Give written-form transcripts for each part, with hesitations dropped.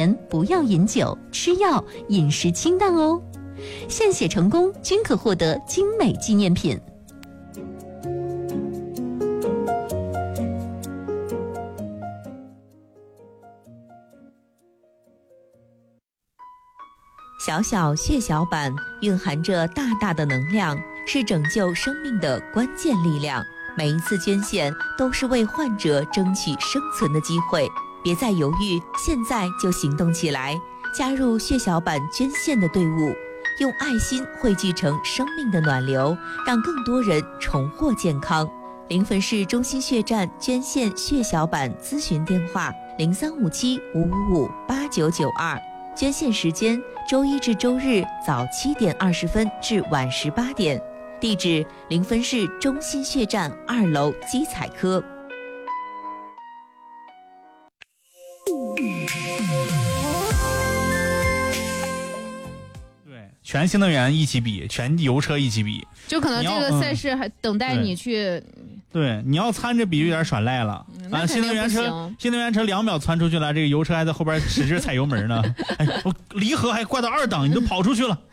年不要饮酒、吃药，饮食清淡哦。献血成功均可获得精美纪念品。小小血小板蕴含着大大的能量，是拯救生命的关键力量。每一次捐献都是为患者争取生存的机会，别再犹豫，现在就行动起来，加入血小板捐献的队伍，用爱心汇聚成生命的暖流，让更多人重获健康。临汾市中心血站捐献血小板咨询电话：0357-555-8992，捐献时间周一至周日早7点20分至晚18点，地址临汾市中心血站2楼基彩科。 对，全新能源一起比，全油车一起比， 就可能这个赛事还等待你去。 对，你要掺着比有点耍赖了。新能源车2秒窜出去了，这个油车还在后边使劲踩油门呢。哎，我离合还挂到2档，你都跑出去了。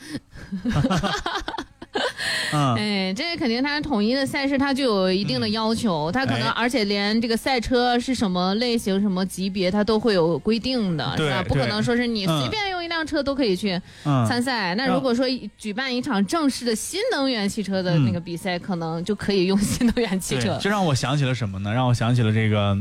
这肯定它统一的赛事，它就有一定的要求，它可能而且连这个赛车是什么类型、什么级别，它都会有规定的，是吧？不可能说是你随便用一辆车都可以去参赛。那如果说举办一场正式的新能源汽车的那个比赛，可能就可以用新能源汽车。 这让我想起了什么呢？让我想起了这个，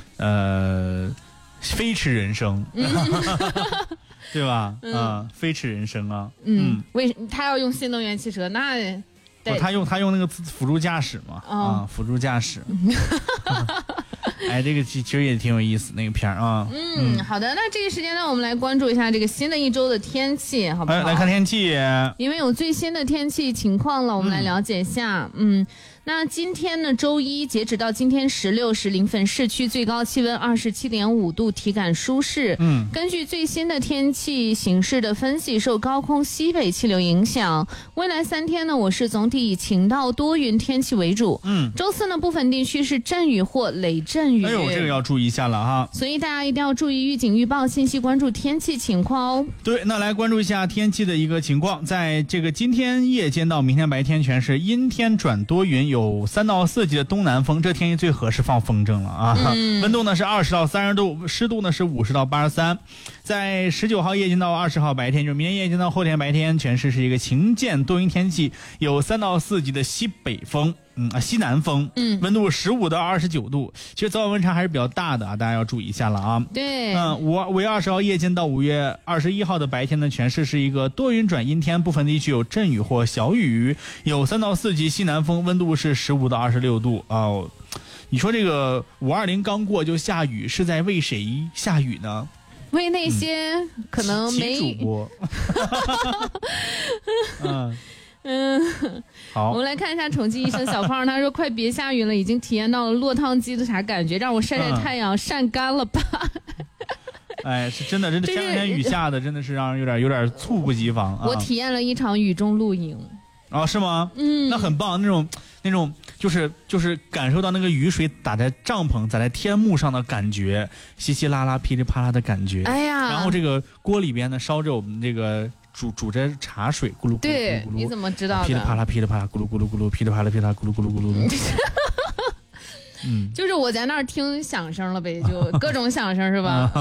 飞驰人生。对吧？飞驰人生啊。 为他要用新能源汽车，那他用那个辅助驾驶嘛。辅助驾驶。哎，这个其实也挺有意思，那个片啊。 好的，那这个时间呢，我们来关注一下这个新的一周的天气，好不好？ 来看天气， 因为有最新的天气情况了，我们来了解一下。那今天呢，周一截止到今天16时，临汾市区最高气温27.5度，体感舒适。根据最新的天气形势的分析，受高空西北气流影响，未来3天呢，我市总体以晴到多云天气为主。周四呢，部分地区是阵雨或雷阵雨。 哎呦，这个要注意一下了哈。 所以大家一定要注意预警预报信息，关注天气情况哦。 对，那来关注一下天气的一个情况，在这个今天夜间到明天白天全是阴天转多云，有3到4级的东南风，这天气最合适放风筝了啊！温度呢是20到30度，湿度呢是50到83。在19号夜间到20号白天，就是明天夜间到后天白天，全市是一个晴间多云天气，有3到4级的西北风。西南风，温度15到29度，其实早晚温差还是比较大的啊，大家要注意一下了啊。 对 ，5月20号夜间到5月21号的白天呢，全市是一个多云转阴天，部分地区有阵雨或小雨，有3到4级西南风，温度是15到26度啊。你说这个520刚过就下雨，是在为谁下雨呢？ 为那些可能没主播。好， 我们来看一下宠妻医生小胖，他说快别下雨了，已经体验到了落汤鸡的啥感觉，让我晒晒太阳，晒干了吧。 哎，是真的，前两天雨下的真的是让人有点猝不及防啊。 我体验了一场雨中露营。 是吗？那很棒，那种就是感受到那个雨水打在帐篷、打在天幕上的感觉，稀稀拉拉、噼里啪啦的感觉。 哎呀， 然后这个锅里边呢烧着我们这个煮着茶水，咕噜咕噜咕噜。 对，你怎么知道的？ 噼里啪啦，噼里啪啦，咕噜咕噜咕噜，噼里啪啦，噼里啪啦，咕噜咕噜咕噜。 就是我在那儿听响声了呗，就各种响声是吧？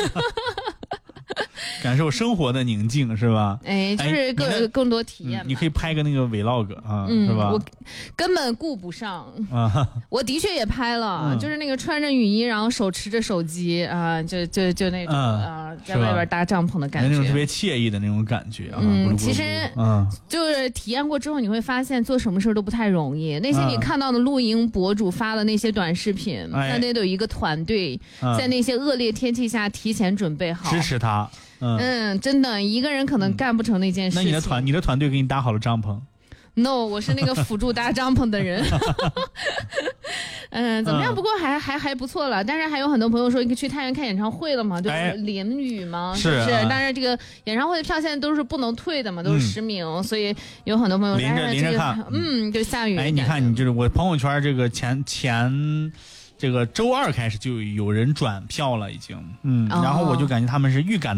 感受生活的宁静是吧？ 哎，就是更多体验。 你可以拍个那个 vlog 啊，是吧？ 我根本顾不上啊。我的确也拍了，就是那个穿着雨衣，然后手持着手机啊，就那种在外边搭帐篷的感觉， 那种特别惬意的那种感觉啊。 其实就是体验过之后，你会发现做什么事都不太容易。那些你看到的露营博主发的那些短视频，那得有一个团队在那些恶劣天气下提前准备好， 支持他。 真的，一个人可能干不成那件事情。 那你的团队给你搭好了帐篷？ No， 我是那个辅助搭帐篷的人。怎么样？不过还不错了。但是还有很多朋友说，你去太原看演唱会了嘛？就是淋雨嘛，是不是？但是这个演唱会的票现在都是不能退的嘛，都是实名，所以有很多朋友淋着看。 就下雨。 哎，你看，你就是我朋友圈这个前这个周2开始就有人转票了，已经，然后我就感觉他们是预感